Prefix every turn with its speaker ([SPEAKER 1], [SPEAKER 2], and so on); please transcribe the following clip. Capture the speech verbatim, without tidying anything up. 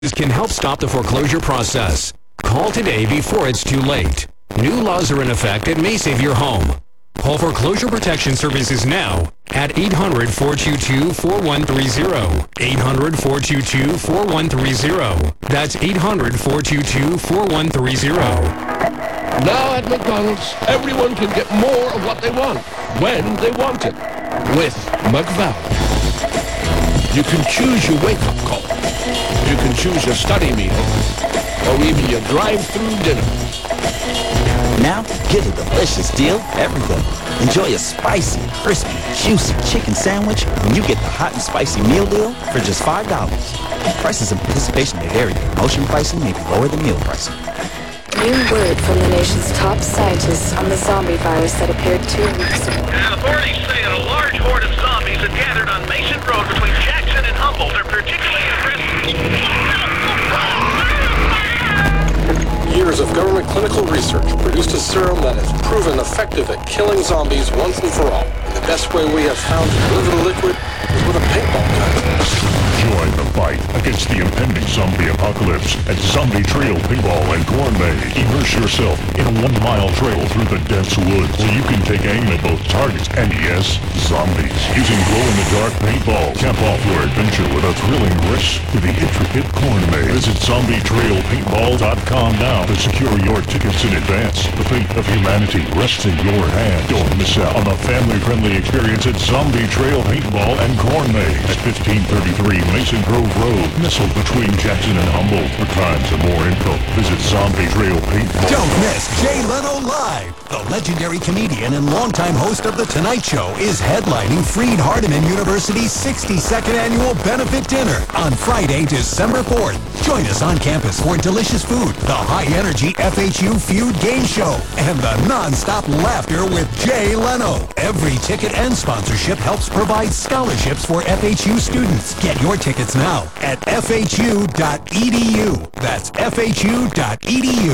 [SPEAKER 1] can help stop the foreclosure process. Call today before it's too late. New laws are in effect that may save your home. Call Foreclosure Protection Services now at eight hundred, four two two, four one three zero. eight hundred, four two two, four one three zero. That's eight hundred, four two two, four one three zero.
[SPEAKER 2] Now at McDonald's, everyone can get more of what they want, when they want it, with McValue. You can choose your wake-up call. You can choose your study meal, or even your drive-through dinner.
[SPEAKER 3] Now, get a delicious deal every day. Enjoy a spicy, crispy, juicy chicken sandwich when you get the hot and spicy meal deal for just five dollars. Prices and participation may vary. Promotion pricing may be lower than meal pricing.
[SPEAKER 4] New word from the nation's top scientists on the zombie virus that appeared two weeks ago.
[SPEAKER 5] Authorities say that a large horde of zombies had gathered on Mason Road between Jackson and Humboldt. They're particularly aggressive.
[SPEAKER 6] Years of government clinical research produced a serum that has proven effective at killing zombies once and for all. And the best way we have found to deliver the liquid is with a paintball gun.
[SPEAKER 7] Join the fight against the impending zombie apocalypse at Zombie Trail Paintball and Gourmet. Immerse yourself in a one-mile trail through the dense woods so you can take aim at both targets and, yes, zombies. Using glow-in-the-dark paintball, cap off your adventure with a thrilling rush to the intricate Gourmet. Visit zombie trail paintball dot com now to secure your tickets in advance. The fate of humanity rests in your hands. Don't miss out on the family-friendly experience at Zombie Trail Paintball and Gourmet at fifteen thirty-three Mason Grove Road, nestled between Jackson and Humboldt. For times and more info, visit Zombie Trail Paintball.
[SPEAKER 8] Don't miss Jay Leno Live. The legendary comedian and longtime host of The Tonight Show is headlining Freed Hardeman University's sixty-second annual benefit dinner on Friday, December fourth. Join us on campus for delicious food, the high-energy F H U Feud game show, and the non-stop laughter with Jay Leno. Every ticket and sponsorship helps provide scholarships for F H U students. Get your tickets now at F H U dot E D U. That's F H U dot E D U.